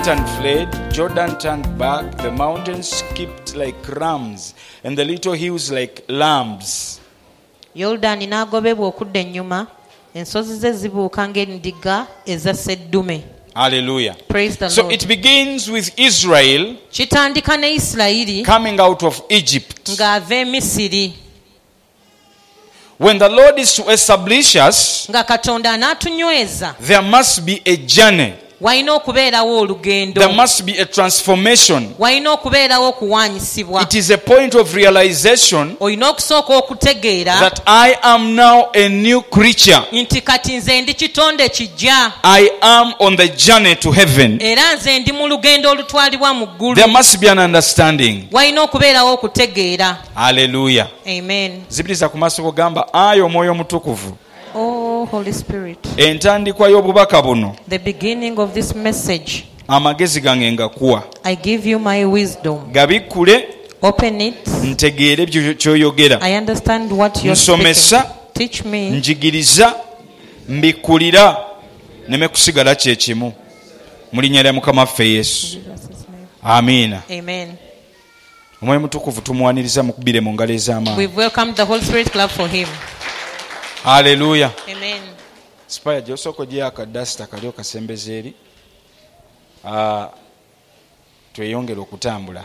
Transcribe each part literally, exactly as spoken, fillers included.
went and fled. Jordan turned back. The mountains skipped like rams, and the little hills like lambs. Yordani n'agobebwa okudda ennyuma, ensozi ze zibuuka ng'endiga eza sseddume. Hallelujah. Praise the So Lord. it begins with Israel Kitandika ne Isirayiri coming out of Egypt. ng'ava e Misiri. When the Lord is to establish us, Nga Katonda anaatunyweza, there must be a journey. walina okubeerawo olugendo. There must be a transformation. Walina okubeerawo okuwaanyisibwa. It is a point of realization Olina okusooka okutegeera that I am now a new creature. nti kati nze ndi kitonde kijja, I am on the journey to heaven. era nze ndi mu lugendo olutwalibwa mu ggulu. There must be an understanding. Walina okubeerawo okutegeera. Hallelujah. Amen. Zibiriza ku maaso kugamba ayo omwoyo mutukuvu. Oh, Holy Spirit. Entandikwa y'obubaka buno The beginning of this message, amagezi gange ngakuwa. I give you my wisdom. Gabikkule Open it. ntegeere ebyo ky'oyogera. I understand what you're Nsomesa, speaking. Teach me. njigiriza, mbikkulira, neme kusigala kye kimu. Mu linnya lya Mukama waffe Yesu. Amiina. Amen. Omwoyo mutukuvu tumuwaniriza mukubire mu ngalo ez'amaanyi. We've welcomed the Holy Spirit. Clap for him. Hallelujah. Amen. Spaya gy'osooka ogyeko akadasita kali okasembeza eri. Ah, tweyongere okutambula.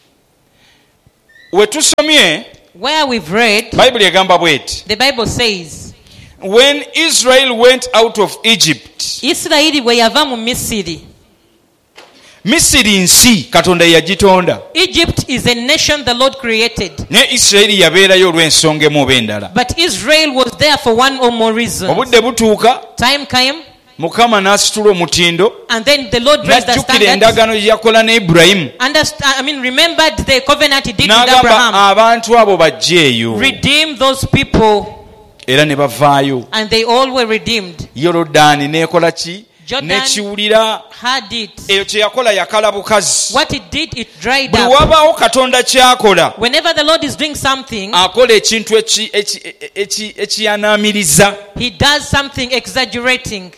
We tusomye, Where we've read, Bayibuli egamba bw'eti. the Bible says, When Israel went out of Egypt, Isirayiri bwe yava mu Misiri. Misiri nsi Katonda yagitonda. Egypt is a nation the Lord created. Ne Isirayiri yabeerayo olw'ensonga emu oba endala. But Israel was there for one or more reasons. Obudde butuuka, Time came, Mukama n'asitula omutindo, and then the Lord raised the n'ajjukira standards. endagaano gye yakola ne Ibulayimu. Understand, I mean, remembered the covenant he did with N'agamba Abraham. abantu abo bajje eyo. Redeem those people, Era ne bavaayo. and they all were redeemed. Yorodaani n'ekola ki? Jordan N'ekiwulira. had it. Eyo kye yakola yakala bukazi. What it did, it dried Buli up. wabaawo Katonda ky'akola, Whenever the Lord is doing something, akola ekintu eki- eki- eki- ekiyanaamiriza. he does something exaggerating.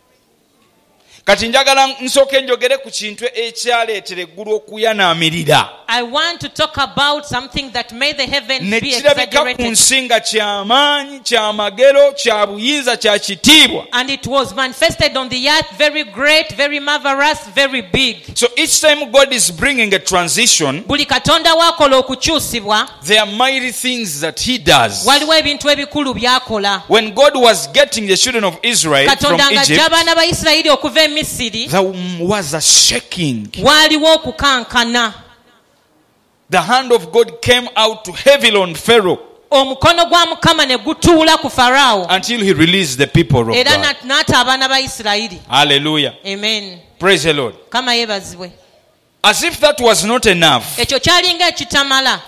Kati njagala nsooke njogere ku kintu ekyaleetera eggulu okuyanaamirira. I want to talk about something that made the heavens Ne be kirabika ku exaggerated. nsi nga ky'amaanyi, ky'amagero, kya buyinza, kya kitiibwa. And it was manifested on the earth, very great, very marvelous, very big. So each time God is bringing a transition, Buli katonda wakola okukyusibwa, there are mighty things that he does. waliwo ebintu ebikulu byakola. When God was getting the children of Israel from Katonda ng'ajja Egypt, abaana ba Isirayiri okuva e Misiri, there was a shaking. waaliwo okukankana. The hand of God came out to heavily on Pharaoh Omukono gwa Mukama ne gutuula ku Faraawo, until he released the people of era God. na- n'ata abaana ba Isirayiri. Hallelujah. Amen. Praise the Lord. Kama yeebazibwe. As if that was not enough, Ekyo kyalinga ekitamala.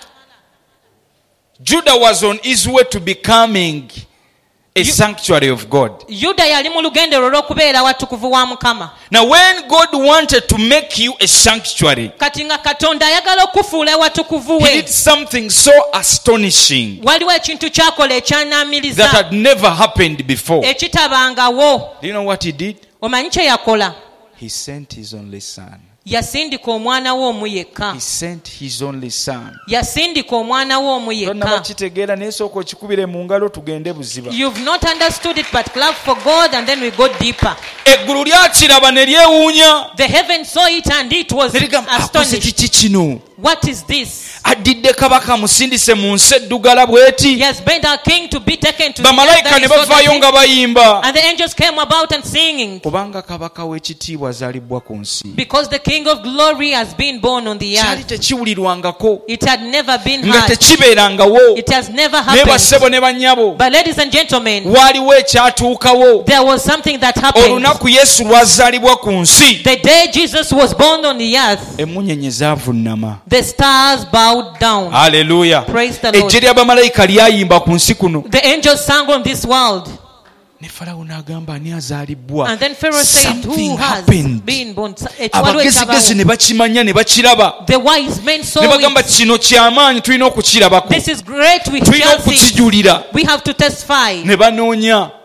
Judah was on his way to becoming a sanctuary of God. Yuda yali mu lugendo olw'okubeera watukuvu wa Mukama. Now when God wanted to make you a sanctuary, Kati nga Katonda ayagala okufuula watukuvu he we, did something so astonishing waliwo ekintu kyakola that ekyanaamiriza had never happened before. ekitabangawo. Do you know what he did? Omanyi kye yakola? He sent his only son. Yasindika omwana we omu yekka. He sent his only son. Yasindika omwana we omu Tonnaba yekka. kitegeera naye sooka okikubire mu ngalo tugende buziba. You've not understood it, but clap for God, and then we go deeper. Eggulu lyakiraba ne lyewuunya. The heaven saw it and it was Ne ligamba, akoze astonished. kiki kino? What is this? Addidde kabaka musindise mu nsi eddugala He bw'eti. has been our king to be taken to the Bamalayika earth, ne that is so bavaayo that nga he- bayimba. and the angels came about and singing, Kubanga kabaka w'ekitiibwa azaalibwa ku nsi. because the king of glory has been born on the Kyali earth. tekiwulirwangako. It had never been Nga heard. tekibeerangawo. It has never Naye happened. bassebo ne bannyabo. But ladies and gentlemen, Waaliwo ekyatuukawo. there was something that happened. Olunaku Yesu lwazaalibwa ku nsi. The day Jesus was born on the earth, Emmunyeenye zaavunnama. the stars bowed down. Haleluya. Praise the Lord. Ejje ly'abamalayika lyayimba ku nsi kuno. The angels sang on this world. Ne Falawo n'agamba ani azaalibwa. And then Pharaoh said, Something who has happened. been born? Ekiwaliwo Abagezigezi ekyabawo. ne bakimanya ne bakiraba. The wise men saw Ne bagamba it. kino ky'amaanyi tulina okukirabako. This is great. We Tulina shall see. okukijulira. We have to testify. Ne banoonya.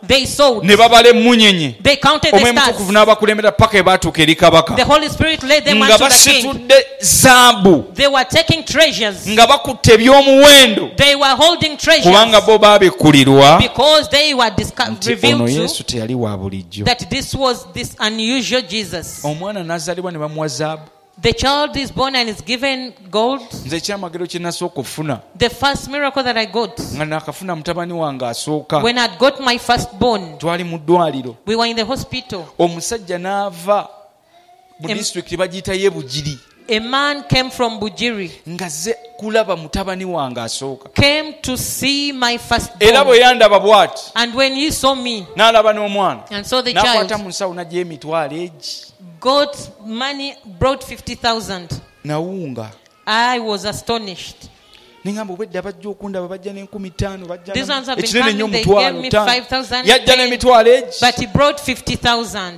They sowed. ne babala emmunyenye, They counted the omwoyo mutukuvu stars. n'abakulembera paka ebaatuuka eri kabaka The Holy Spirit led them nga unto the king. basitudde zaabu, They were taking treasures. nga bakutte ebyomuwendo, They were holding treasures. kubanga bo baabikkulirwa Because they were disco- nti ono revealed yesu to teyali wa bulijjo. that this was this unusual Jesus. Omwana n'azaalibwa ne bamuwa zaabu. The child is born and is given gold. Nze ekyamagero kye nasooka okufuna The first miracle that I got, nga nakafuna mutabani wange asooka, when I got my firstborn, twali mu ddwaliro, we were in the hospital. omusajja n'ava mu Em- disitulikiti bagiyita ye Bugiri, A man came from Bujiri, nga ze kulaba mutabani wange asooka, came to see my era firstborn. bwe yandaba bw'ati And when he saw me n'alaba n'omwana and saw the n'akwata child, mu nsawo n'aggyayo emitwalo egi got money, brought fifty thousand. nawunga. I was astonished. Ningamba obwedda bajja okundaba bajja n'enkumi ttaano These ones have been ekinene nnyo coming, they omutwalo gave me ttaano. five thousand. Yajja n'emitwalo egi But he brought fifty thousand.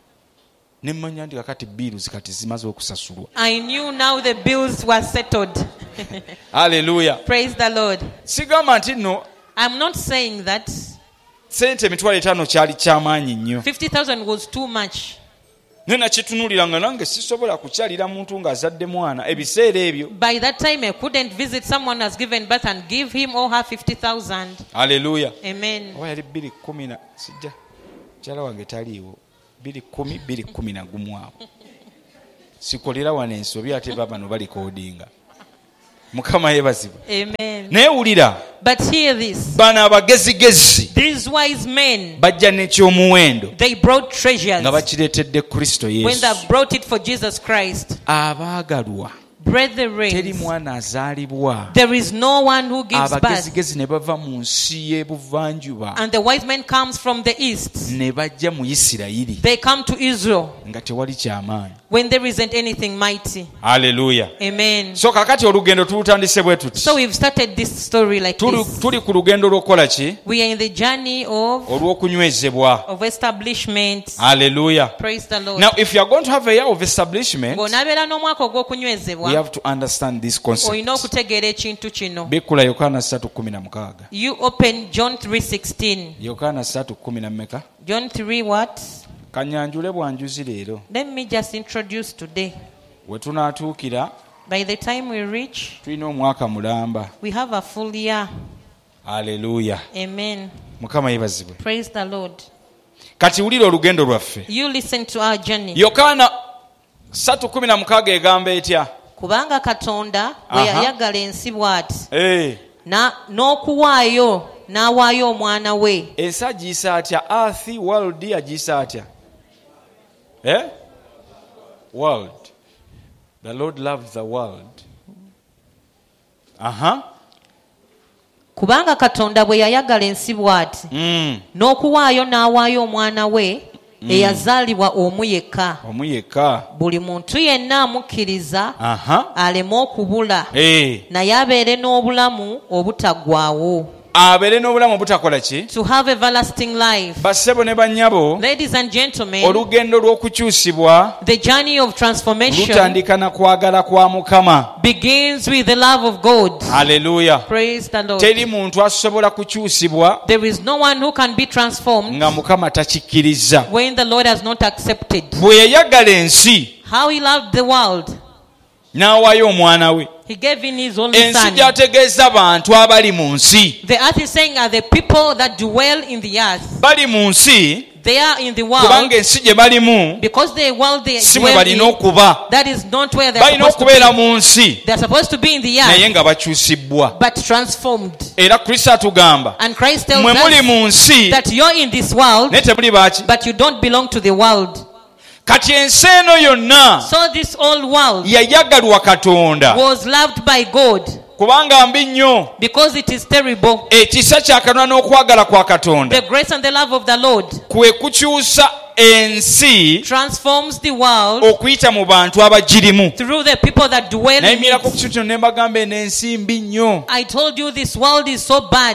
ne mmanya nti kakati biiruzi kati zimaze okusasulwa. I knew now the bills were settled. Haleluya. Praise the Lord. Sigamba nti nno I'm not saying that sente emitwalo etaano kyali kyamaanyi nnyo, fifty thousand was too much. naye nakitunuulira nga nange sisobola kukyalira muntu ng'azadde mwana ebiseera ebyo. By that time, I couldn't visit someone who has given birth and give him or her fifty thousand. Haleluya. Amen. oba yali bbiri kumi na sijja mukyala wange taliiwo, bbiri kumi bbiri kumi na gumu awo sikolera wano ensobi ate babano balikoodinga. Mukama yeebazibwa. Amen. Naye wulira, But hear this. bano abagezigezi These wise men, bajja n'ekyomuwendo they brought treasures nga bakireetedde Kristo when Yesu. they brought it for Jesus Christ. Abaagalwa, teri Brethren, mwana azaalibwa, there is no one who gives birth. abagezigezi ne bava mu nsi y'ebuvanjuba And the wise man comes from the east. ne bajja mu Isirayiri They come to Israel nga tewali kyamaanyi. when there isn't anything mighty. Haleluya. Amen. So kakati olugendo tulutandise bwe tuti. So we've started this story like Tuli, this. tuli ku lugendo lw'okukola ki? We are in the journey of, Olw'okunywezebwa. of establishment. Haleluya. Praise the Lord. Now if you are going to have a year of establishment, Ng'onaabeera n'omwaka we ogw'okunywezebwa, have to understand this concept. olina okutegeera ekintu kino. Bikkula Yokaana three sixteen. You open John three sixteen. Yokaana three ten mmeka? John three what? Kanyanjule bwanjuzi leero. Let me just introduce today. We tunaatuukira By the time we reach, tulina omwaka mulamba. we have a full year. Haleluya. Amen. Mukama yeebazibwe. Praise the Lord. Kati wulira olugendo lwaffe. You listen to our journey. Yokaana three sixteen egamba etya? Kubanga Katonda bwe Aha. yayagala ensi bw'ati, Eh, na n'okuwaayo n'awaayo omwana we. ensi agiyisa atya? Earth, world agiyisa atya? Eh? World. The Lord loved the world. Aha. Kubanga Katonda bwe yayagala ensi bw'ati, Mm. n'okuwaayo n'awaayo omwana we eyazaalibwa omu yekka, Omu yekka. buli muntu yenna amukkiriza Aha. aleme okubula, Eh. naye abeere n'obulamu obutaggwaawo. Abeere n'obulamu obutakola ki? To have everlasting life. Bassebo ne bannyabo, Ladies and gentlemen, olugendo lw'okukyusibwa the journey of transformation lutandika na kwagala kwa Mukama. begins with the love of God. Haleluya. Praise the Lord. Teri muntu asobola kukyusibwa There is no one who can be transformed nga Mukama takikkiriza. when the Lord has not accepted. Bwe yayagala ensi How he loved the world, n'awaayo omwana we. he gave in his only Ensi son. gy'ategeeza bantu abali mu nsi. The earth is saying are the people that dwell in the earth. Bali mu nsi They are in the world kubanga ensi gye balimu because the world they si mwe dwell balina in, okuba. that is not where they are Balina supposed to okubeera be. mu nsi They are supposed to be in the naye earth, nga bakyusibbwa. but transformed. Era Kristo atugamba And Christ tells mwe muli us mu nsi that you're in this world, naye temuli baaki. but you don't belong to the world. Kati ensi eno yonna So this old world yayagalwa Katonda was loved by God kubanga mbi nnyo. because it is terrible. Ekisa kya Katonda n'okwagala kwa Katonda The grace and the love of the Lord kwe kukyusa ensi transforms the world okuyita mu bantu abagirimu. through the people that dwell in Nayimirako ku it. kintu kino ne mbagamba eno ensi mbi nnyo. I told you this world is so bad.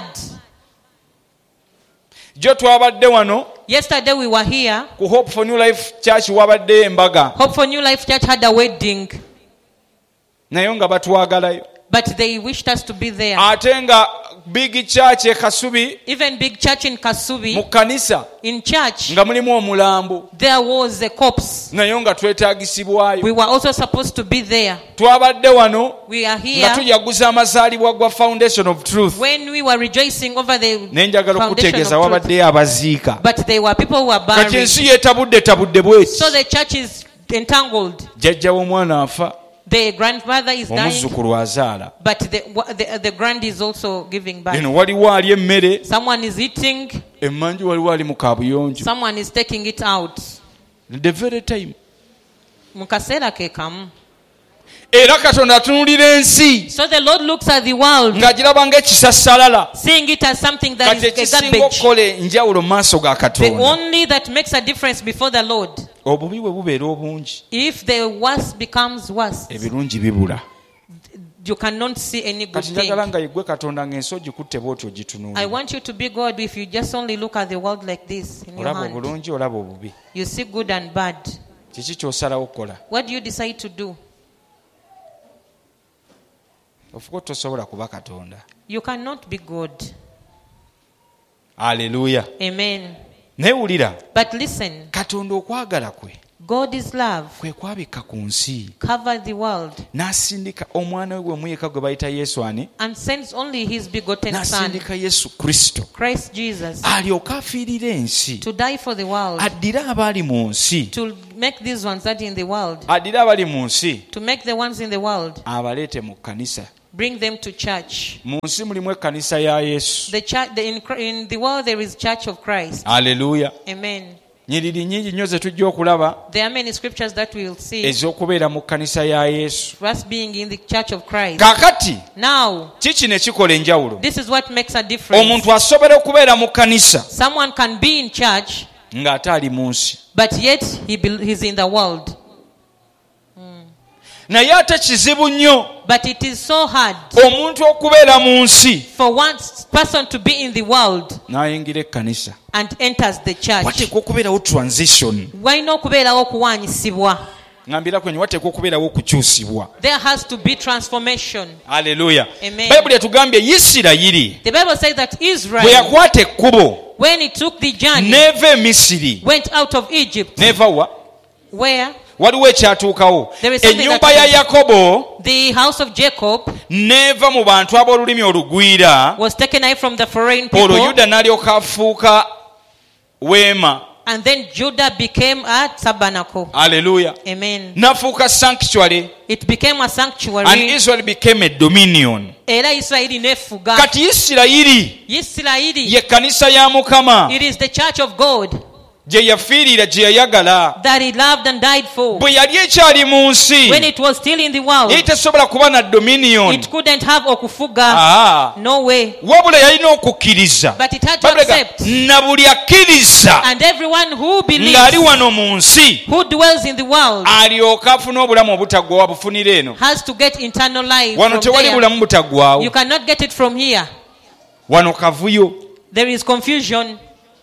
Jo twabadde wano Yesterday we were here. ku Hope for New Life Church wabaddeyo embaga Hope for New Life Church had a wedding, naye nga batwagalayo. but they wished us to be there. Ate nga big church e Kasubi, even big church in mu Kasubi, kanisa in church, nga mulimu omulambo there was a corpse. naye nga twetaagisibwayo. We were also supposed to be there. Twabadde wano We are nga here tujaguza amazaalibwa gwa Foundation of Truth. when we were rejoicing over the Ne njagala foundation okutegeeza of truth. wabaddeyo abaziika. But there were people who were Kati buried. ensi yeetabudde tabudde bweti. So the church is entangled. Jjajja w'omwana afa, The grandmother is dying, omuzzukulu azaala. but the, the, the grand is also giving birth. Eno waliwo ali emmere, Someone is eating, emmanju waliwo ali mu kaabuyonjo. someone is taking it out. The very time. Mu kaseera ke kamu. Era Katonda atunuulira ensi So the Lord looks at the world, ng'agiraba ng'ekisassalala. seeing it as something that Kati is a ekisinga garbage. okukola enjawulo mu maaso ga The Katonda. only that makes a difference before the Lord. Obubi bwe bubeera obungi, If the worst becomes worse, ebirungi bibula. you cannot see any good Kati njagala thing. nga yeggwe Katonda ng'ensi ogikutte bw'otyo I ogitunuulira. want you to be God if you just only look at the world like this in your Olaba hand. obulungi, olaba obubi. You see good and bad. Kiki ky'osalawo okukola? What do you decide to do? Ofuka tosobola kuba Katonda. You cannot be God. Aleluya. Amen. Neewulira, But listen, Katonda okwagala kwe God is love. kwe kwabikka ku nsi Cover the world n'asindika omwana we gwe muyeka gwe bayita Yesu ani, and sends only his begotten son, n'asindika Yesu Kristo Christ Jesus, alyoke afiirire ensi, to die for the world, addire abali mu nsi, to make these ones that in the world, addire abali mu nsi to make the ones in the world, abaleete mu kkanisa. bring them to church. Mu nsi mulimu ekkanisa ya Yesu. The church, the, in, in the world there is Church of Christ. Aleluya. Amen. Nyiriri nnyingi nnyo ze tujja okulaba There are many scriptures that we will see. ez'okubeera mu kkanisa ya Yesu. Us being in the Church of Christ. Kaakati Now, kiki ne kikola enjawulo? this is what makes a difference. Omuntu asobola okubeera mu kkanisa Someone can be in church, ng'ate ali mu nsi. but yet he be, he's in the world. Naye ate kizibu nnyo But it is so hard omuntu okubeera mu nsi for one person to be in the world n'ayingira ekkanisa. and enters the church. Wateekwa okubeerawo transition. Walina okubeerawo okuwaanyisibwa. Ngambira kwenye wateekwa okubeerawo okukyusibwa. There has to be transformation. Aleluya. Amen. Bayibuli etugambye Isirayiri The Bible says that bwe Israel, yakwata ekkubo when he took the journey, n'eva e Misiri went out of Egypt, n'eva wa where waliwo ekyatuukawo. There is something Ennyumba that ya happened. Yakobo the house of Jacob n'eva mu bantu ab'olulimi olugwira, was taken away from the foreign olwo people, Yuda n'alyoka afuuka weema. and then Judah became a tabernacle. Aleluya. Amen. N'afuuka sanctuary It became a and sanctuary. Israel became a dominion. Era Isirayiri nefuga. Kati Isirayiri Isirayiri, ye kkanisa ya Mukama it is the church of God gye yafiirira, gye yayagala. that he loved and died for. Bwe yali ekyali mu nsi When it was still in the world, yali tesobola kuba na dominion. it couldn't have okufuga. Ah, No way. wabula yalina okukkiriza. But it had to Bayibuli ega, accept. na buli akkiriza And everyone who believes, ng'ali wano mu nsi who dwells in the world, alyoke afune obulamu obutaggwawo bufunira eno. has to get eternal life Wano from tewali there. bulamu butaggwawo. You cannot get it from here. Wano kavuyo. There is confusion.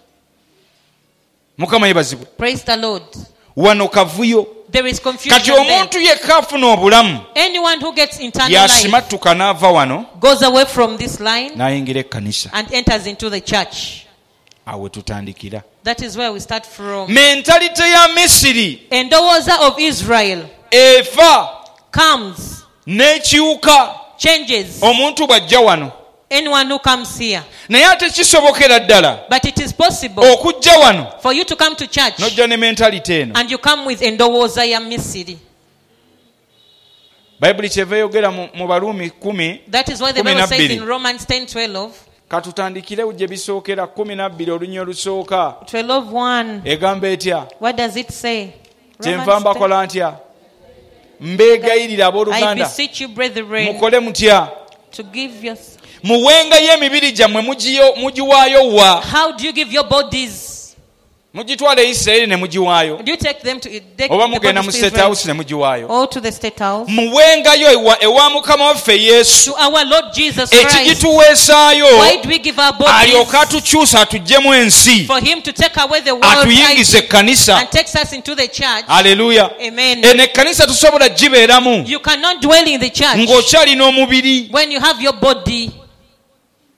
Mukama yebazibwe. Praise the Lord. Wano kavuyo. There is confusion Kati there. omuntu yekka afuna obulamu Anyone who gets eternal life yasimattuka n'ava wano goes away from this line n'ayingira ekkanisa. and enters into the church. Awe tutandikira. That is where we start from. Mentalite ya Misiri Endowooza of Israel efa comes, n'ekiwuka changes. omuntu bw'ajja wano. Anyone who comes here. Naye ate kisobokera ddala But it is possible okujja wano for you to come to church n'ojja ne mentalite eno. and you come with endowooza ya Misiri. Bayibuli kyeva eyogera mu mu Baruumi kumi. That is why the Kumi Bible na says bbiri. in Romans ten twelve, Katutandikire gye bisookera kumi na bbiri olunya olusooka. twelve one. Egamba etya? What does it say? Kyenva Romans ten. mbakola ntya? Mbeegayirira I abooluganda beseech you, brethren, mukole mutya? to give your... Muwengayo emibiri gyammwe mugiyo- mugiwaayo wa? How do you give your bodies? Mugitwala e Isirayiri ne mugiwaayo, Do you take them to take oba the mugenda mu bodies to state Israel house ne mugiwaayo? or to the state house? Muwengayo ewa, ewa Mukama waffe Yesu To our Lord Jesus Christ. ekigituweesaayo, Why do we give our alyoke bodies? atukyusa atuggyemu ensi, For him to take away the world atuyingize ekkanisa. and takes us into the church. Aleluya. Amen. Eno ekkanisa tosobola gibeeramu You cannot dwell in the church ng'okyalina omubiri. when you have your body.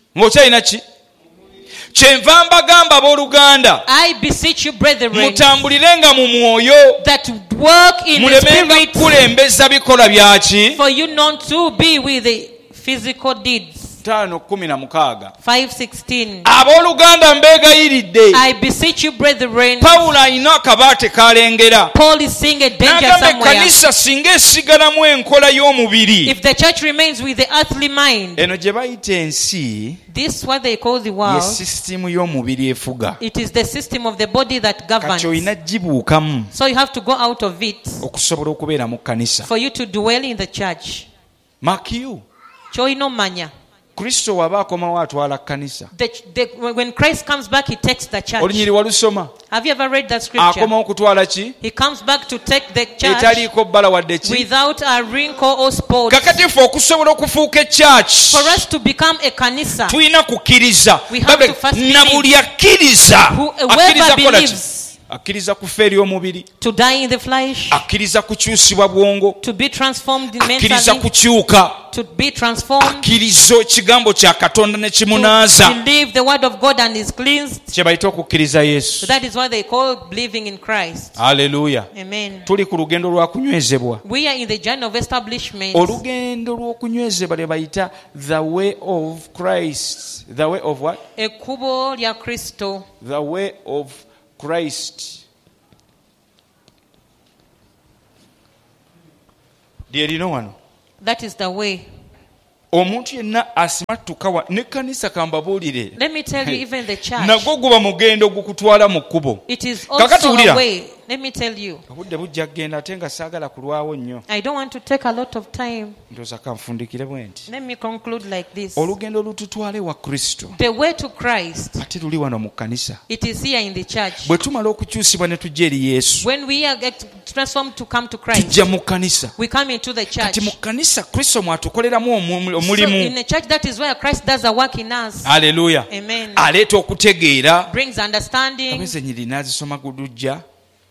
ng'okyalina ki? Kyenva mbagamba abooluganda, I beseech you, brethren, mutambulirenga mu mwoyo, that work in the mulemenga spirit, kulembeza bikola byaki. for you not to be with the physical deeds. tano kumi na mukaaga. five sixteen. Abooluganda mbeegayiridde. I beseech you, brethren. Pawulo alina akabaate kalengera. Paul is seeing a danger N'agamba somewhere. ekkanisa singa esigalamu enkola y'omubiri. If the church remains with the earthly mind, Eno gye bayita ensi this what they call the ye world. sisitimu y'omubiri efuga. It is the system of the body that governs. Kati olina gibuukamu So you have to go out of it okusobola okubeera mu kkanisa. for you to dwell in the church. Makiyu, Kyolina omanya. Kristo waba akomawo atwala kkanisa. The, the, when Christ comes back, he takes the church. Olunyiri walusoma? Have you ever read that scripture? Akomawo kutwala ki? He comes back to take the church Etaliiko bbala wadde ki? without a wrinkle or spot. Kakati ffe okusobola okufuuka church, For us to become a kanisa, tulina kukkiriza. We have to first na believe. buli akkiriza Who- akkiriza whoever kola ki? believes Akkiriza kufa eri omubiri, to die in the flesh, akkiriza kukyusibwa bwongo, to be transformed akkiriza mentally, kukyuka, to be transformed, akkiriza ekigambo kya Katonda ne to kimunaaza. believe the word of God and is cleansed. Kye bayita okukkiriza Yesu. So that is what they call believing in Christ. Haleluya. Amen. Tuli ku lugendo lwa kunywezebwa. We are in the journey of establishment. Olugendo lw'okunywezebwa lye bayita the way of Christ. The way of what? Ekkubo lya Kristo. The way of Christ. Lyerino wano. That is the way. Omuntu yenna asimattuka wa n'ekkanisa kambabuulire. Let me tell you, even the church, Nagwo guba mugendo gukutwala mu kkubo. it is Kakati also wulira. a way. Let me tell you, Obudde bujja kgenda ate nga saagala kulwawo nnyo. I don't want to take a lot of time. Ndowooza kanfundikire bwe nti. Let me conclude like this. Olugendo lututwale wa Kristo. The way to Christ, Ate luli wano mu kkanisa. it is here in the church. Bwe tumala okukyusibwa ne tujja eri Yesu, When we are get transformed to come to Christ, tujja mu kkanisa. we come into the church. Kati mu kkanisa Kristo mwatukoleramu omu- So omulimu. in the church, that is where Christ does a work in us. Haleluya. Amen. Aleeta okutegeera. Brings understanding. Abeze nyiri n'azisoma gudujja.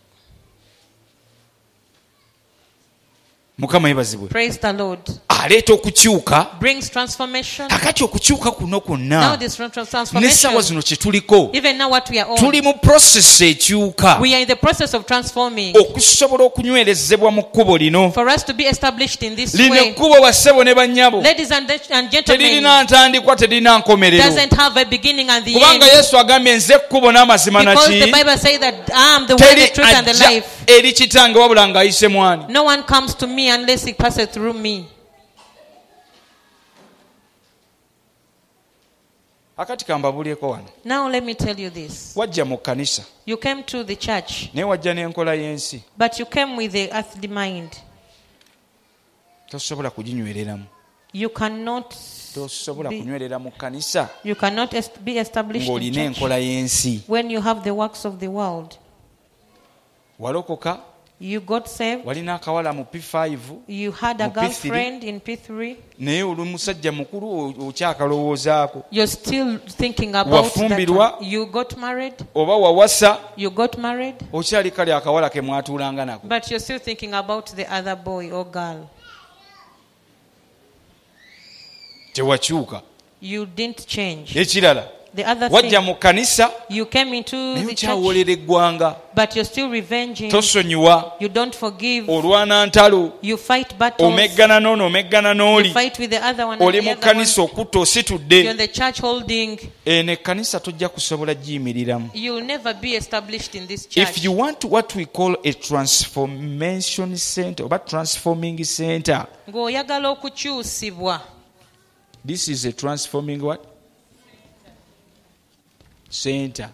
Mukama yebazibwe. Praise the Lord. Aleeta okukyuka. Brings transformation. Kakati okukyuka kuno Now kwonna this n'essaawa transformation, zino kye tuliko even now what we are on, tuli mu process ekyuka we are in the process of transforming. okusobola okunywerezebwa mu kkubo lino. For us to be established in this Lino way, ekkubo bassebo ne bannyabo ladies and, and gentlemen, teririna ntandikwa teririna nkomerero, doesn't have a beginning and the kubanga end. Yesu agambye nze ekkubo n'amazima Because the naki Bible says that I am the way, teri the truth, and the ajja life. eri kitange wabula ng'ayise mwani. No one comes to me unless he passes through me. Akati kambabulyeko wano, Now let me tell you this. wajja mu kkanisa You came to the church, naye wajja n'enkola y'ensi, but you came with the earthly mind. tosobola kuginywereramu. You cannot Tosobola be, kunywerera mu kkanisa you cannot est- be established in ng'olina church enkola y'ensi. when you have the works of the world. Walokoka, You got saved. walina akawala mu P five, You had a Mu P three. girlfriend in P three. naye oli musajja mukulu o- okyakalowoozaako. You're still thinking about that. Wafumbirwa. one. You got married. Oba wawasa, You got married. okyali kale akawala ke mwatuulanga nako. But you're still thinking about the other boy or girl. Tewakyuka. You didn't change. Ekirala, The other wajja thing, mu kkanisa you came into naye the church, okyawoolera eggwanga, but you're still revenging. tosonyiwa, You don't forgive. olwana ntalo, You fight battles. omeggana n'ono omeggana You n'oli, fight with the other one and oli the mu other one. kkanisa okutta You're ositudde. in the church holding. Eno ekkanisa tojja kusobola giyimiriramu. You'll never be established in this church. If you want what we call a transformation center oba transforming center, Ng'oyagala okukyusibwa. this is a transforming what? Center.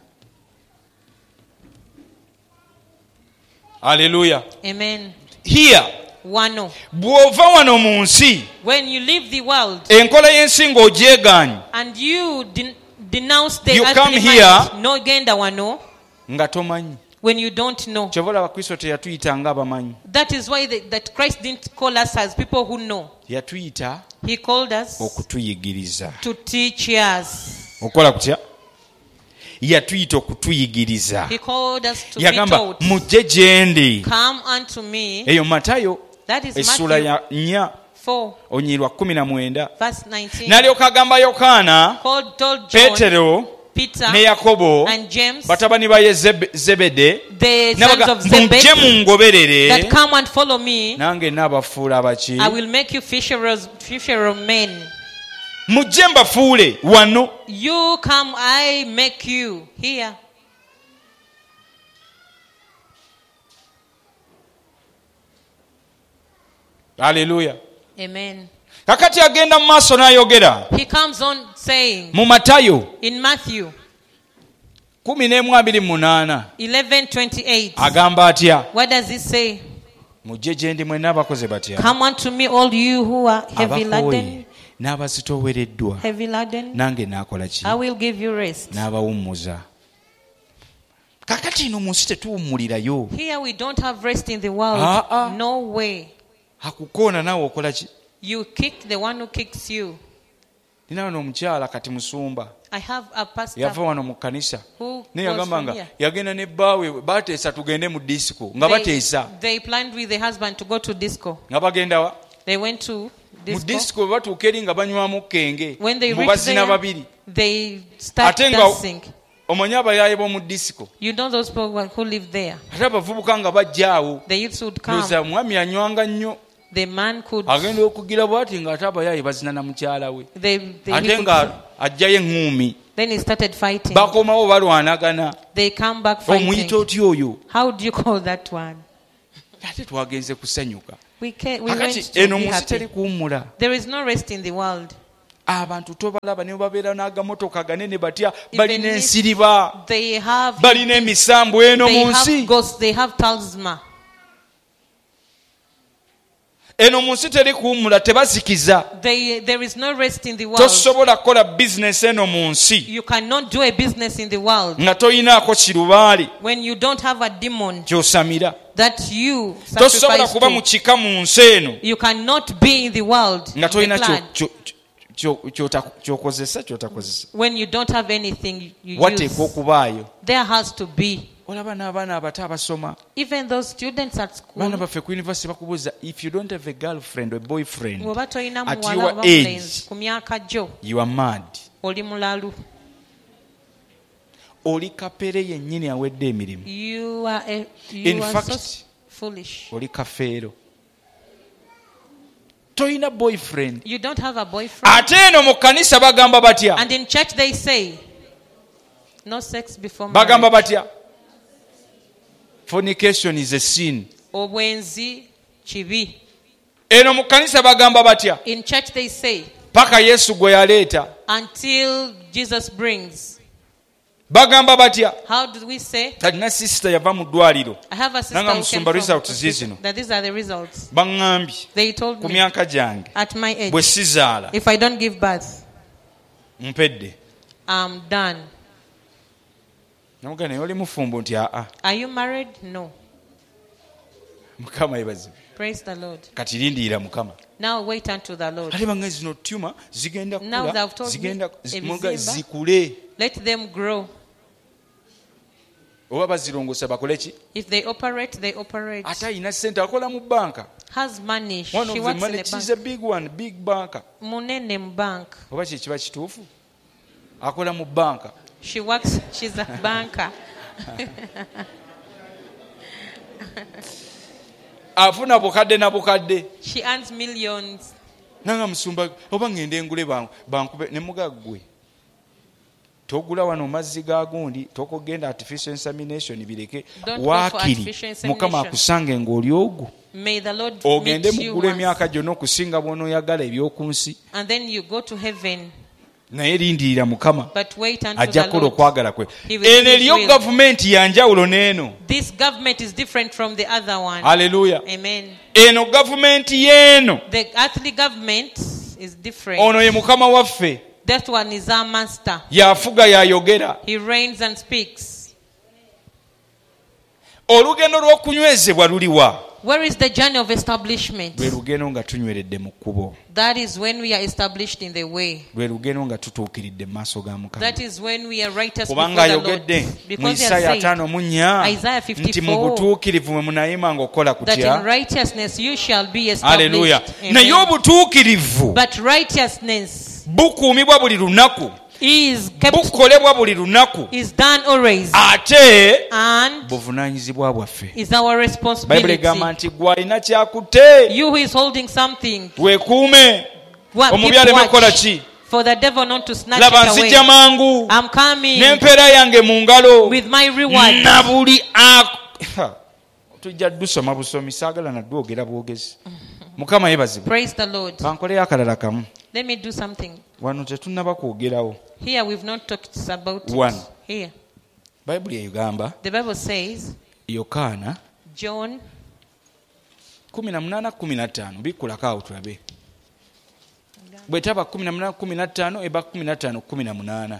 Hallelujah. Amen. Here, Wano. bw'ova wano mu nsi, When you leave the world enkola y'ensi ng'ogyegaanye, and you den- denounce the You earthly come mind, here- no genda wano, nga tomanyi. when you don't know. Kyova olaba Kristo teyatuyita ng'abamanyi. That is why the, that Christ didn't call us as people who know. Yatuyita He called us okutuyigiriza. to teach us. Okola kutya? Yatuyita okutuyigiriza. He called us to be Yagamba taught. mujje gye ndi. Come unto me. Eyo Matayo That is essula Matthew ya nnya four, onyirwa kumi na mwenda. verse nineteen. N'alyoka agamba Yokaana, Called, told John, Peetero Peter, ne Yakobo, and James, batabani ba Yezebe- Zebede, the sons n'abaga of mujje Zebedee, mungoberere that come and follow me. nange naabafuula abaki. I will make you fisherers, fisher of men. Mujje mbafuule wano. You come, I make you here. Haleluya. Amen. Kakati agenda mu maaso n'ayogera He comes on saying mu Matayo in Matthew kumi n'emu abiri mu munaana eleven twenty-eight. agamba atya? What does he say? Mujje gye ndi mwenna abakoze batya? Come unto me, all you who are heavy laden, Abakooye n'abazitoowereddwa, heavy laden, nange naakola ki? I will give you rest. N'abawummuza. Kakati ino mu nsi tetuwummulirayo. Here we don't have rest in the world. Ah, ah. No way. Akukoona naawe okola ki? You kick the one who kicks you. Nina wano omukyala kati musumba I have a pastor yava wano mu kkanisa who naye goes yagamba from nga here. yagenda ne bbaawe bateesa tugende mu disco nga They, bateesa they planned with the husband to go to disco. nga bagenda wa They went to mu disco. disco batuuka eri nga banywamu kenge When they mu reached bazina there, babiri they start ate nga dancing. omanyi abayaaye b'omu disco You know those people who live there. ate abavubuka nga bajja awo The youths would come. ndowooza omwami anywanga nnyo The man could. agenda okugira bwati ng'ate abayaaye bazina na mukyala we They, they, he ate could nga ajjayo eŋŋuumi then he started fighting. bakomawo balwanagana They come back omuyita fighting. otya oyo How do you call that one? ate twagenze kusanyuka We, can, we went akati to eno be mu nsi teri happy. kuwummula. There is no rest in the world. Abantu tobalaba ne babeera n'agamotoka ganene batya Even balina if ensiriba They have, balina emisambu eno they mu have nsi. ghosts, they have talisman. Eno mu nsi teri kuwummula, tebazikiza. They, there is no rest in the world. Tosobola kukola bizinesi eno mu nsi You cannot do a business in the world nga toyinaako kirubaali when you don't have a demon ky'osamira. that you Tosobola sacrifice kuba mu to. kika mu nsi eno You cannot be in the world, nga in the toyina clan, kyo- kyo- kyo- ky'ota- ky'okozesa kyotakozesa. when you don't have anything you Wateekwa use. okubaayo. There has to be. Olaba n'abaana abato abasoma. Even those students at Baana school, baffe ku university bakubuuza if you don't have a girlfriend or boyfriend bw'oba tolina at muwala your oba age, mulenzi ku myaka gyo, you are mad. oli mulalu. Oli kapere yennyini awedde emirimu. You are, a, In you are fact, so foolish. Oli kafeero. Toyina boyfriend. You don't have a boyfriend. Ate eno mu kkanisa bagamba batya? And in church they say, no sex before Bagamba marriage. batya? Fornication is a sin. Obwenzi kibi. Eno mu kkanisa bagamba batya? In church they say, Paka Yesu gwe yaleeta. until Jesus brings. Bagamba batya? How do we say? Talina sister yava mu ddwaliro. I have a sister Nanga who came musumba from results zizino. that these are the results. Baŋŋambye They told ku me myaka gyange at my age, bwe sizaala if I don't give birth, mpedde. I'm done. Namugamba naye oli mufumbo nti aa. Are you married? No. Mukama yebazibu. Praise the Lord. Kati lindiira Mukama. Now wait unto the Lord. Ate bange zino tuma zigenda Now kula they've told me, zigenda zi- muga ebizimba. zikule Let them grow. oba bazirongosa bakole ki? If they operate, they operate. Ate ayina ssente akola mu banka. Has money. She One of the works in money, a she's bank. a big one, big banker. Munene mu bank. Oba kye kiba kituufu? Akola mu banka. She works, she's a banker. Afuna bukadde na bukadde. She earns millions. Nanga musumba oba ngende ngule banku bankube ne mugaggwe. Togula wano mazzi ga gundi tokogenda artificial insemination bireke Don't go for waakiri artificial insemination. Mukama akusange ng'oli ogwo. May the Lord Ogende meet you mugula once. emyaka gyonna okusinga bw'onooyagala eby'oku nsi. And then you go to heaven. Naye lindirira Mukama But wait unto ajja the kukola Lord. okwagala kwe. He will Eno do his eriyo will. gavumenti ya njawulo n'eno. This government is different from the other one. Haleluya. Amen. Eno gavumenti y'eno. The earthly government is different. Ono ye Mukama waffe. That one is our master. Yafuga yayogera. He reigns and speaks. Olugendo lw'okunywezebwa luliwa. Where is the journey of establishment? lwe lugendo nga tunyweredde mu kkubo, That is when we are established in the way. lwe lugendo nga tutuukiridde mu maaso ga Mukama. That is when we are righteous before Kubanga the Lord. ayogedde mu Because he Isaaya has said, ataano mu nnya Isaiah nti mu fifty-four, butuukirivu mwe munayima ng'okola that in kutya. righteousness you shall be Haleluya. established. Naye Amen. obutuukirivu But righteousness bukuumibwa buli lunaku, is kept, bukolebwa buli lunaku, is done always, ate and buvunaanyizibwa bwaffe. is our Bayibuli responsibility. egamba nti gwe alina kyakutte You who is holding something, weekuume, wa- omubi keep aleme kukola watch ki. for the devil not to snatch Laba it nzijja away. mangu I'm coming n'empeera yange mu ngalo with my reward. na buli ak- Ha, tujja dusoma busomi, saagala naddwogera bwogezi. Mukama yeebazibwe. Praise the Lord. Kankoleyo akalala kamu. Let me do something. Wano tetunnaba kwogerawo. Here we've not talked about it. One. Here. Bayibuli egamba The Bible says, Yokaana John kumi na munaana kumi na ttaano bikkulako awo tulabe. Bwe taba kumi na munaana kumi na ttaano eba kumi na ttaano kumi na munaana.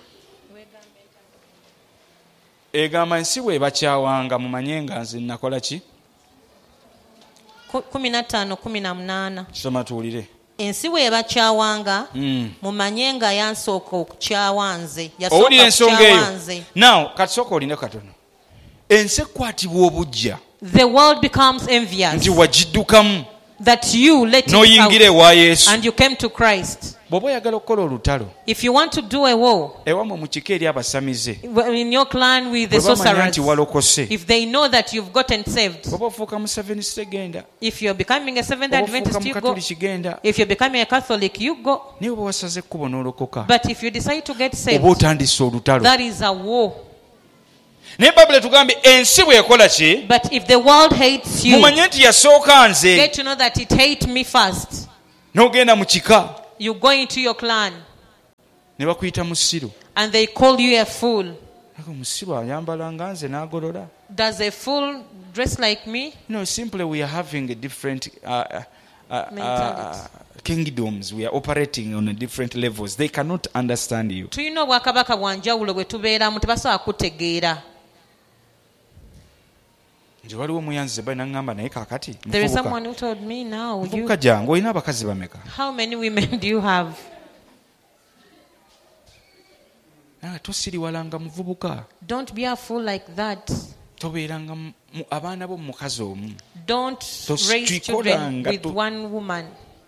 Egamba ensi bwe bakyawanga mumanye nga nze nakola ki? ku- kumi na ttaano kumi na munaana. Kisoma tuwulire. Ensi bwe bakyawanga Mm. mumanye nga yansooka okukyawa nze. Owulira Yasooka ensonga kukyawa eyo. nze. Now katisooka oline katono. Ensi ekwatibwa obujja The world becomes envious nti wagiddukamu that you let it n'oyingira out ewa Yesu. and you came to Christ. Bw'oba oyagala okukola olutalo If you want to do a war ewamwe mu kika eri abasamize in your clan with the bwe bamanya sorcerers, nti walokose, if they know that you've gotten saved, bw'oba ofuuka mu Seventh Day genda, if you're becoming a Seventh bw'oba ofuuka Adventist, mu you go. Katoliki genda, If you're becoming a Catholic, you go. naye bwe wasaze ekkubo n'olokoka But if you decide to get saved, oba otandise olutalo. that is a war. Naye Bayibuli etugambye ensi bwe ekola ki? But if the world hates you, Mumanye nti yasooka nze, get to know that it hates me first. n'ogenda mu kika You go into your clan ne bakuyita musiru. and they call you a fool. Ako musiru ayambala nga nze n'agolola. Does a fool dress like me? No, simply we are having a different uh, uh, uh, Mentality. uh, kingdoms. We are operating on a different levels. They cannot understand you. Tulina obwakabaka bwa njawulo bwe tubeeramu tebasobola kutegeera. Nti waliwo omuyanzi bali naŋŋamba naye kaakati There is muvubuka. someone who told me now, you, Muvubuka jangu olina abakazi bameka? how many women do you have? Naye tosiriwalanga muvubuka. Don't be a fool like that. Tobeeranga mu- mu- abaana bo mu mukazi omu. Don't Tos- raise children tuikolanga with tu- one woman.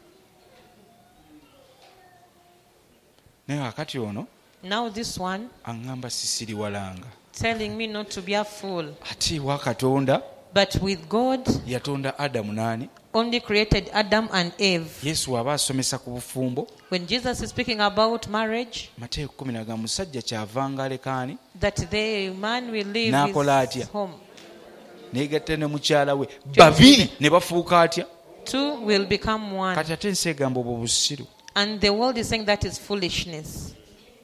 Naye kakati ono Now this one aŋŋamba sisiriwalanga. telling me not to be a fool. Ate wa Katonda But with God, yatonda Adamu n'ani? only created Adam and Eve. Yesu aba asomesa ku bufumbo. When Jesus is speaking about marriage, Mateeka kumi na ga musajja kyavanga alekaani that the man will leave N'akola his atya? home. neegatta ne mukyala we babiri ne bafuuka atya? Two will become one. Kati ate ensi egamba obwo busiru. And the world is saying that is foolishness.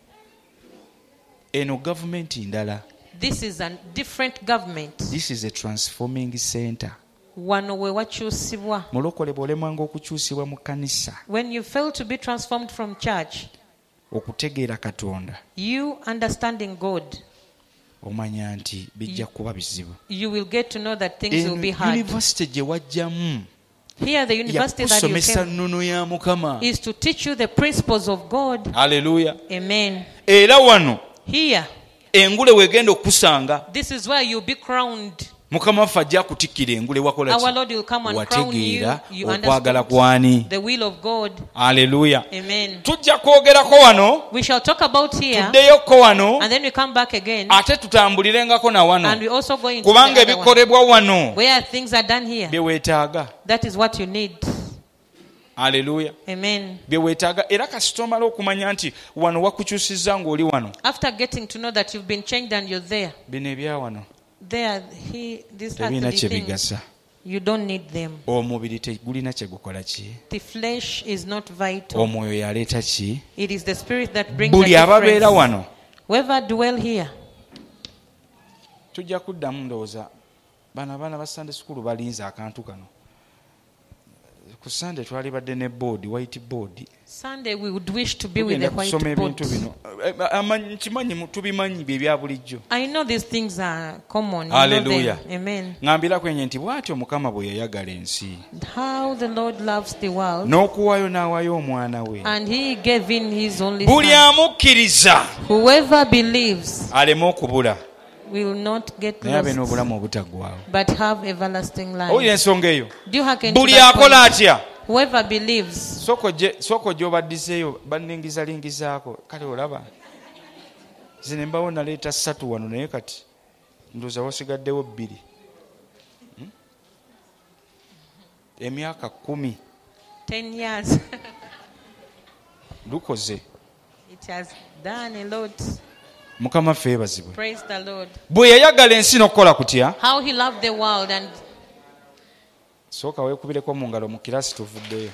Eno gavumenti ndala. This is a different government. This is a transforming center. Wano we wakyusibwa. Mulokole bw'olemwanga okukyusibwa mu kkanisa When you fail to be transformed from church, okutegeera Katonda you understanding God, omanya nti bijja kuba bizibu. you will get to know that things will be Eno hard. yunivasite gye wajjamu Here, the university that you yakusomesa came nnono ya Mukama. is to teach you the principles of God. Haleluya. Amen. Era wano Here, engule weegenda okusanga this is where you'll be crowned. Mukama waffe ajja kutikkira engule wakola Our ki? Lord will come and crown you. Wategeera You okwagala understand kwani. the will of God. Haleluya. Amen. Tujja kwogerako wano, We shall talk about here, tuddeyoko wano, and then we come back again, ate tutambulirengako na and wano. we also go into Kubanga the other one, ebikolebwa wano where things are done here. bye weetaaga. That is what you need. Haleluya. Amen. Bye weetaaga era kasita omala okumanya nti wano wakukyusizza ng'oli wano. After getting to know that you've been changed and you're there, Bino ebya wano there, he, these tebirina earthly kye things, bigasa. you don't need them. Omubiri tegulina kye gukola ki? The flesh is not vital. Omwoyo yaleeta ki? It is the spirit that brings Buli the ababeera difference. wano Whoever dwell here, tujja kuddamu ndowooza bano abaana ba Sunday school balinze akantu kano. ku Sunday twali badde ne board white board. Sunday we would wish to be with the white kusoma board. ebintu bino amanyi kimanyi tubimanyi bye bya bulijjo. I know these things are common. You Hallelujah. know them. Amen. Ngambira kwenye nti bw'atyo Mukama bwe yayagala ensi. How the Lord loves the world. N'okuwaayo n'awaayo omwana we. And he gave in his only Buli son. amukkiriza Whoever believes aleme okubula will not get naye abe lost, n'obulamu obutaggwaawo. but have everlasting life. Owulira ensonga eyo. Do you hearken to Buli that akola point? atya. Whoever believes. Soko gy'obaddiseeyo banningizalingizaako kale olaba zine mbawo naleeta ssatu wano naye kati ndowooza wasigaddewo bbiri. Hmm? Emyaka kumi Ten years. lukoze. It has done a lot. Mukama ffe yeebazibwe. Praise the Lord. Bwe yayagala ensi n'okukola kutya. How he loved the world. And Sooka weekubireko mu ngalo mu kiraasi tuvuddeyo.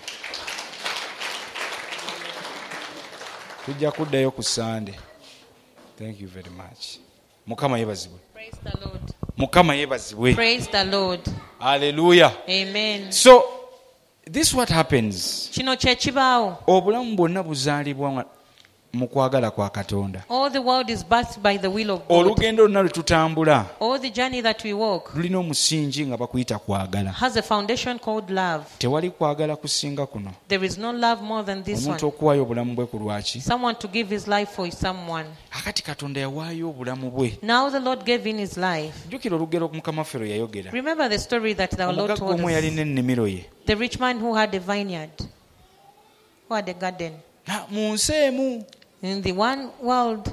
Tujja kuddayo ku Sunday. Thank you very much. Mukama yeebazibwe. praise the Lord. Mukama yeebazibwe. Praise the Lord. Hallelujah. Amen. So this what happens. Kino kye kibaawo. Obulamu bwonna buzaalibwa mu kwagala kwa Katonda. All the world is birthed by the will of God. Olugendo lwonna lwe tutambula All the journey that we walk lulina omusingi nga bakuyita kwagala. has a foundation called love. Tewali kwagala kusinga kuno. There is no love more than this Omuntu one. okuwaayo obulamu bwe ku lwaki. Someone to give his life for someone. Akati Katonda yawaayo obulamu bwe. Now the Lord gave in his life. Jjukira olugero Mukama ffe lwe yayogera. Remember the story that the Lord Omugagga told omu us. yalina ennimiro ye. The rich man who had a vineyard, who had a garden. Na mu nsi emu. In the one world,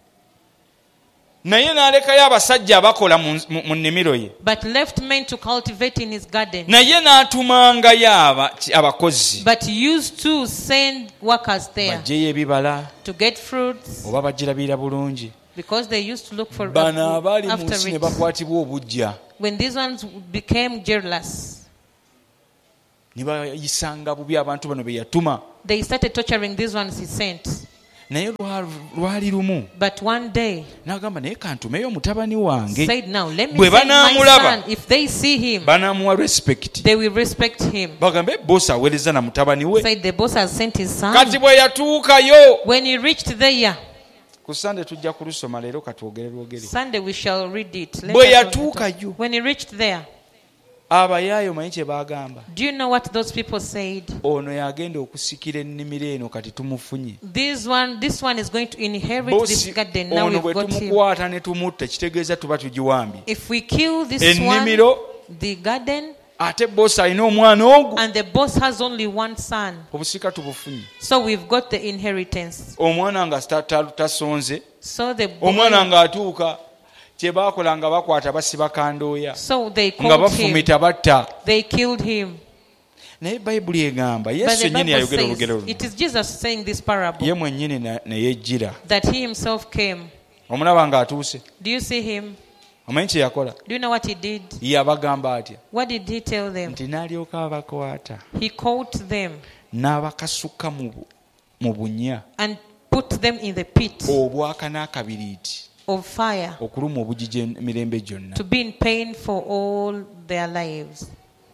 naye n'alekayo abasajja abakola mu mu nnimiro ye. but left men to cultivate in his garden. Naye n'atumangayo aba- abakozi But used to send workers there baggyeyo ebibala to get fruits oba bagirabira bulungi. because they used to look for Bano abaali mu after nsi ne it. bakwatibwa obujja When these ones became jealous, ne bayisanga bubi abantu bano be yatuma. they started torturing these ones he sent. Naye lwa- lwali lumu But one day n'agamba naye kantumeyo mutabani wange said, now let me Bwe send my banaamulaba. son. If they see him, banaamuwa respect. they will respect him. Bagambe bosi aweereza na mutabani we. Said the boss has sent his son. Kati bwe yatuukayo When he reached there, ku Sunday tujja kulusoma leero katwogere lwogere. Sunday we shall read it. Let Bwe us also yatuukayo talk. When he reached there, abayaayo manyi kye baagamba. do you know what those people said? Ono yagenda okusikira ennimiro eno kati tumufunye. This one, this one is going to inherit this Bosi garden. Now ono we've bwe got him. tumukwata ne tumutta kitegeeza tuba tugiwambye. If we kill this Ennimiro one, the garden, ate bosi alina omwana ogwo and the boss has only one son, obusika tubufunye. so we've got the inheritance. Omwana nga ta- ta- tasonze So the omwana boy, ng'atuuka kye baakola nga bakwata basiba kandooya so they nga called him. bafumita batta. They killed him. Naye bayibuli egamba But yesu the yennyini Bible yayogera olugero says, luno. it is Jesus saying this parable, Ye mwennyini na- ne yejjira. that he himself came. Omulaba ng'atuuse. Do you see him? Omanyi kye yakola? Do you know what he did? Yabagamba atya What did he tell them? nti n'alyoka abakwata He caught them n'abakasuka mu bu- mu bunya and put them in the pit obwaka n'akabiriiti of fire okuluma obugigi emirembe gyonna. to be in pain for all their lives.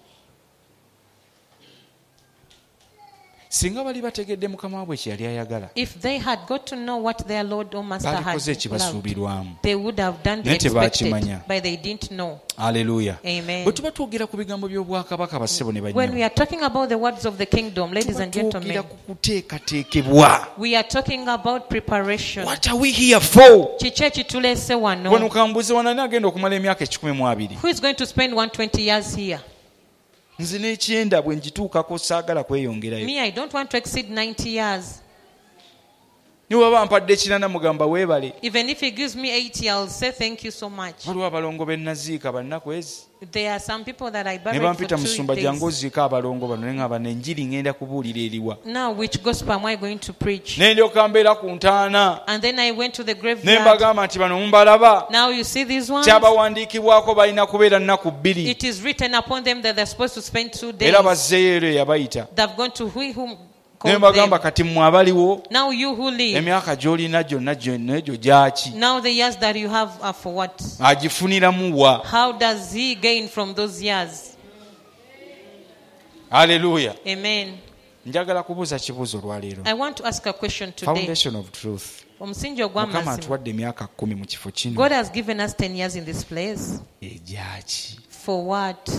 Singa bali bategedde mukama waabwe kye yali ayagala If they had got to know what their Lord or Master had balikoze loved, ekibasuubirwamu. they would have done the Naye expected, tebaakimanya. but they didn't know. Aleluya. Amen. Bwe tuba twogera ku bigambo by'obwakabaka bassebo ne When banyabo, we are talking about the words of the kingdom, ladies tuba and twogera gentlemen, ku kuteekateekebwa. we are talking about preparation. What are we here for? Kiki ekituleese Wano wano? kambuze wanani agenda okumala emyaka ekikumi mu abiri. Who is going to spend one hundred twenty years here? Nze n'ekyenda bwe ngituukako saagala kweyongerayo. Me, I don't want to exceed ninety years. Ne bw'aba mpadde ekirana mugamba weebale. Even if he gives me eighty, I'll say thank you so much. Waliwo abalongo be naziika bannaku ezi. There are some people that I Ne buried for bampita two musumba jangu days. oziika abalongo bano ne ngamba n'enjiri ngenda kubuulira eriwa. Now, which gospel am I going to preach? Ne ndyoka mbeera ku ntaana. And then I went to the Ne graveyard. mbagamba nti bano mumbalaba. Now you see these ones? Kyabawandiikibwako balina kubeera nnaku bbiri. It is written upon them that they're supposed to spend two days. Era bazzeeyo ero yabayita. They've gone to who whom Ne called mbagamba them. kati mmwe abaliwo Now you who live, emyaka gy'olina gyonna gyonna egyo gyaki? now the years that you have are for what? Agifuniramu wa? How does he gain from those years? Hallelujah. Amen. Njagala kubuuza kibuuzo lwaleero. I want to ask a question today. Foundation of truth. Omusingi Mukama ogw'amazima. atuwadde emyaka kumi mu kifo kino. God has given us ten years in this place. Ejaki. For what?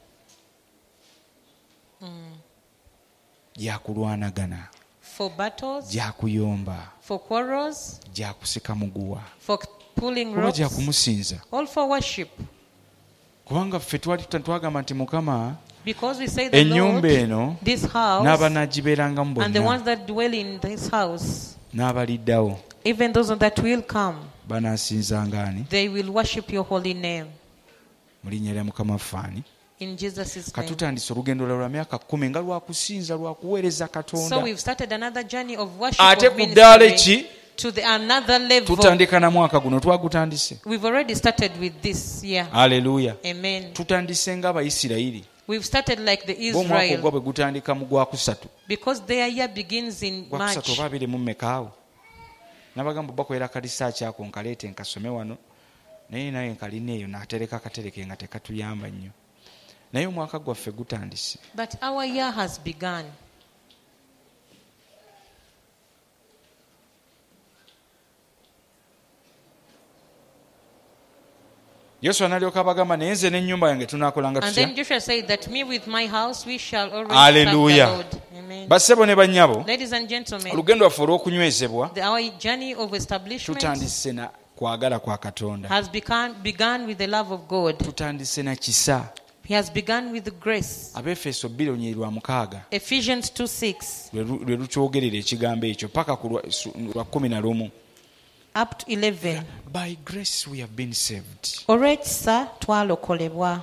Gyakulwanagana. For battles? Gyakuyomba. For quarrels? Gyakusika muguwa. For pulling Oba ropes? gyakumusinza. All for worship. Kubanga ffe twali twagamba nti Mukama Because we say the ennyumba Lord, eno this house, n'abanaagibeerangamu and the bonna ones that dwell in this house, n'abaliddawo even those that will come, banaasinzanga ani they will worship your holy name. mu linnya lya Mukama ffaani. In Jesus' name. Katutandise olugendo lwa myaka kumi nga lwakusinza lwakuweereza So Katonda. we've started another journey of worship, Ate of ku ddaala ministry, ki to the another level. tutandika na mwaka guno twagutandise. We've already started with this year. Haleluya. Amen. Tutandise ng'Abayisirayiri. We've started like the Omwaka ogwa Israel, bwe gutandika mu gwakusatu. because their year begins in Gwakusatu March. oba abiri mu mmekaawo. Nabagamba bakolera kalisaaki ako nkaleete nkasome wano. Naye naye nkalina eyo n'atereka akatereke nga tekatuyamba nnyo. Naye omwaka gwaffe gutandise. But our year has begun. Yoswa n'alyoka abagamba naye nze n'ennyumba yange tunaakolanga And tutya? then Joshua said that me with my house we shall always Hallelujah. serve the Lord. Amen. Bassebo ne bannyabo, Ladies and gentlemen, olugendo lwaffe olw'okunywezebwa the, our journey of establishment tutandise na kwagala kwa Katonda. has begun, begun with the love of God. Tutandise na kisa. He has begun with grace. Abefeso bbiri olunyiri lwa mukaaga Ephesians two six lwe lu- lwe lukyogerera ekigambo ekyo paka ku lwa- su- lwa kumi na lumu. up to eleven. By grace we have been saved Olw'ekisa twalokolebwa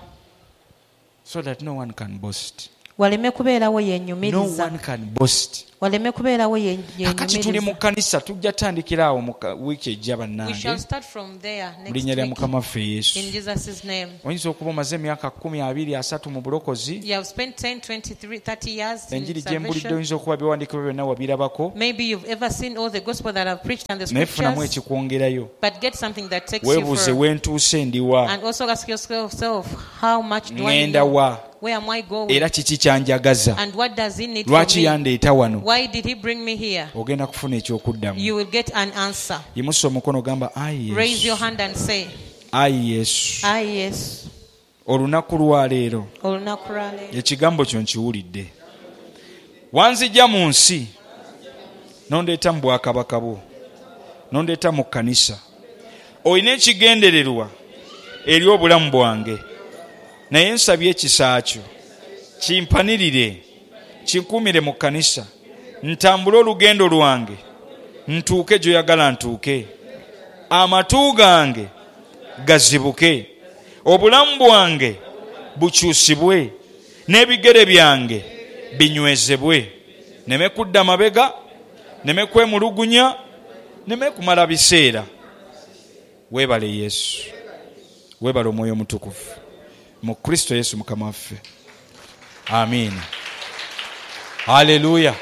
so that no one can boast. waleme kubeerawo No yeenyumiriza one can boast. waleme kubeerawo ye- Akati tuli mu yeenyumiriza. kkanisa tujja tandikira awo mu ka- wiiki ejja We shall bannange start from there mu next linnya lya week Mukama waffe Yesu. in Jesus' name. Oyinza okuba omaze emyaka kumi abiri asatu mu bulokozi. You have spent ten, twenty-three, thirty years in Enjiri gye mbulidde salvation. oyinza okuba byewandiikibwa byonna wabirabako. Maybe you've ever seen all the gospel that I've preached and the Naye funamu scriptures, ekikwongerayo. but get something that takes you Weebuuze further. wentuuse ndiwa. And also ask yourself, how much do I Ngenda know? wa. Where am I going? Era kiki kyanjagaza. And what does he need from Lwaki me? yandeeta wano? Why did he bring me here? Ogenda kufuna ekyokuddamu. You will get an answer. Yimusa omukono gamba ayi Raise your Yesu. hand and say, Ayi Yesu. ah yes. Olunaku lwa leero Olunaku lwa leero. ekigambo kyo nkiwulidde. Wanzijja mu nsi nondeeta mu bwakabaka bwo, nondeeta mu kkanisa. Olina ekigendererwa eri obulamu bwange, naye nsabye ekisa kyo kimpanirire, kinkuumire mu kkanisa, ntambule olugendo lwange, ntuuke gy'oyagala ntuuke, amatu gange gazibuke, obulamu bwange bukyusibwe, n'ebigere byange binywezebwe, neme kudda mabega, neme kwemulugunya, neme kumala biseera. Weebale Yesu, weebale Omwoyo Omutukuvu mu Kristo Yesu Mukama waffe. Amiina. Haleluya.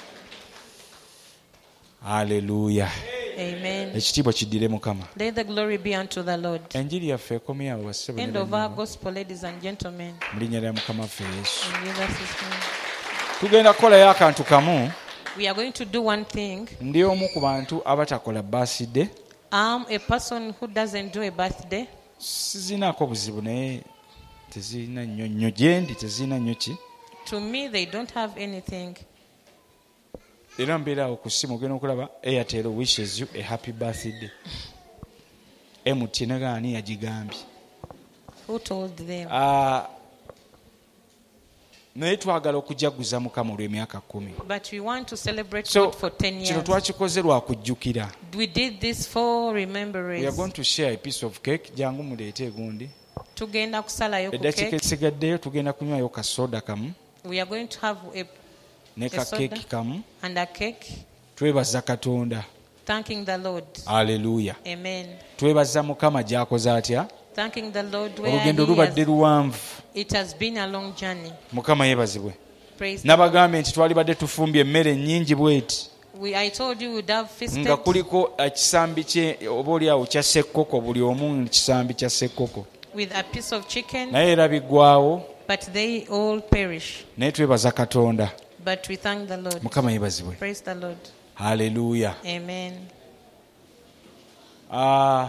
Haleluya. Amen. Ekitiibwa kiddire Mukama. Let the glory be unto the Lord. Enjiri yaffe ekomye awo bassebo ne End of our bannyabo. gospel, ladies and gentlemen. Mu linnya lya Mukama waffe Yesu. In Jesus' name. Tugenda kukolayo akantu kamu. We are going to do one thing. Ndi omu ku bantu abatakola birthday. I'm a person who doesn't do a birthday. Sizinaako buzibu naye tezirina nnyo nnyo gye ndi tezirina nnyo ki. To me, they don't have anything. Era mbeera awo ku ssimu ogenda okulaba Airtel wishes you a happy birthday. M T N gaani yagigambye. Who told them? Ah, naye twagala okujaguza Mukama olw'emyaka kumi. But we want to celebrate So God for ten kino years. twakikoze lwa kujjukira. We did this for We are remembrance. going to share a piece of cake. Jangu muleete egundi. Tugenda kusalayo ku Eddakiika cake. esigaddeyo tugenda kunywayo ka soda kamu We are going to have a, ne ka A soda. keeki kamu. and a cake, Twebaza Katonda. thanking the Lord. Haleluya. Amen. Twebaza Mukama gy'akoze atya. Thanking the Lord where Olugendo he lubadde has, luwanvu. it has been a long journey. Mukama yeebazibwe. Praise the Lord. Nabagambye nti twalibadde tufumbye emmere nnyingi bweti We, I told you we'd have feasted nga kuliko ekisambi kye oba oliawo kya ssekkoko, buli omu kisambi kya ssekkoko, with a piece of chicken, naye era biggwawo but they all perish. naye twebaza Katonda. But we thank the Lord. Mukama yebazibwe. Praise the Lord. Hallelujah. Amen. Ah,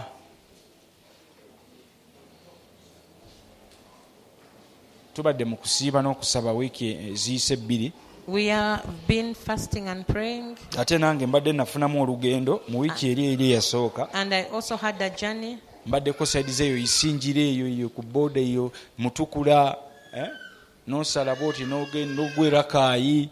tubadde mu kusiiba n'okusaba wiiki eziyise bbiri. We are been fasting and praying. Ate nange mbadde nafunamu olugendo mu wiiki eri eri eyasooka. And I also had a journey. Mbaddeko saidize eyo isinjira eyo eyo ku booda eyo Mutukula, eh? n'osala bwoti n'ogenda n'ogwera Kaayi.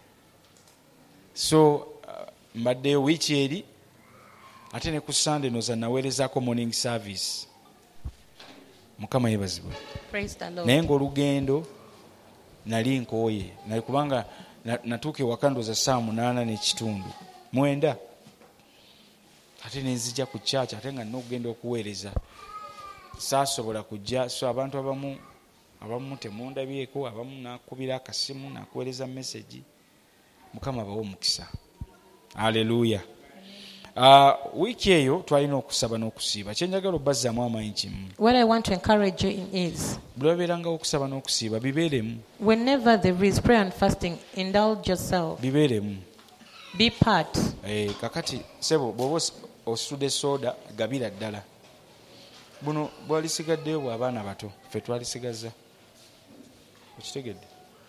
So uh, mbadde wiiki eri ate ne ku Sunday noza naweerezaako morning service. Mukama yebazibwe. Praise the Lord. Naye ng'olugendo nali nkooye nali kubanga natuuka ewaka ndooza saa munaana n'ekitundu mwenda ate nenzija ku church ate nga n'okugenda okuweereza saasobola kujja. So abantu abamu abamu temundabyeko, abamu nakubira akasimu nakuweereza message. Mukama abawe omukisa. Haleluya. Uh, wiiki eyo twalina okusaba n'okusiiba. Kyenjagala obbazaamu amaanyi kimu. What I want to encourage you in is, buli wabeerangawo okusaba n'okusiiba bibeeremu. whenever there is prayer and fasting, indulge yourself. Bibeeremu. Be part. Eh, kakati sebo bw'oba osudde soda gabira ddala. Buno bwalisigaddeyo bw'abaana bato ffe twalisigaza. Okitegedde?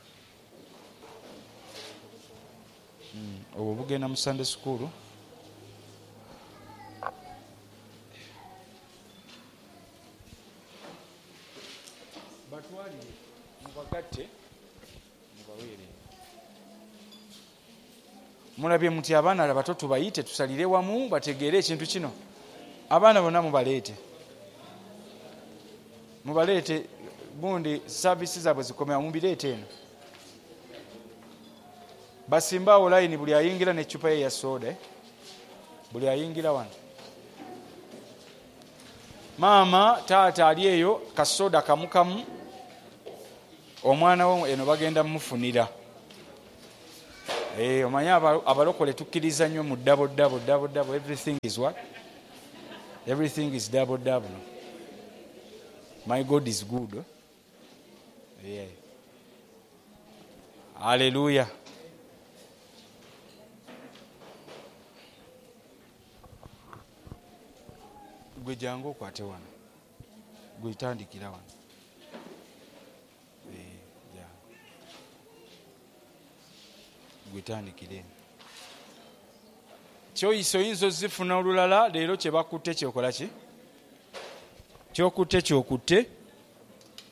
Mm, obwo bugenda mu Sunday school. Batwalire mubagatte mubaweere. Mulabye muti abaana abato tubayite tusalire wamu bategeere ekintu kino. Abaana bonna mubaleete. Mubaleete bundi services zaabwe zikomera mubireete eno. Basimbaawo layini buli ayingira n'eccupa ye ya soda. Eh? Buli ayingira wano. Maama taata ali eyo kasoda kamukamu. Omwana wo eno bagenda mufunira. Eh, omanya abalokole tukkiriza nnyo mu double double double double. Everything is what? Everything is double double. My God is good. Eh? Yeah. Hallelujah. Gwe jangu okwate wano. Gwe tandikira wano. Eh, ja. Gwe tandikire. Kyoyiso yinzo zifuna olulala leero kye bakutte kyokola ki? Kyokutte kyokutte